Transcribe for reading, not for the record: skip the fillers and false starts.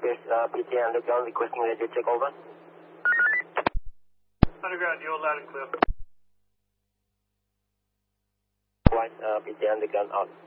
Here's PTA Underground requesting radio check, over. Underground, you're loud and clear. White, PTA Underground out.